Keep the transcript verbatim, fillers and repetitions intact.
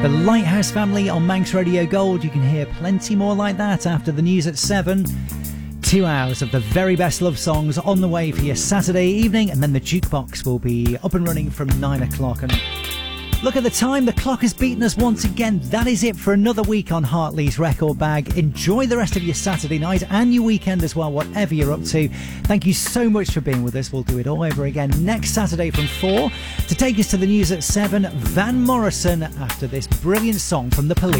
The Lighthouse Family on Manx Radio Gold. You can hear plenty more like that after the news at seven. Two hours of the very best love songs on the way for your Saturday evening, and then the jukebox will be up and running from nine o'clock. And look at the time, the clock has beaten us once again. That is it for another week on Hartley's Record Bag. Enjoy the rest of your Saturday night and your weekend as well, whatever you're up to. Thank you so much for being with us. We'll do it all over again next Saturday from four. To take us to the news at seven, Van Morrison after this brilliant song from The Police.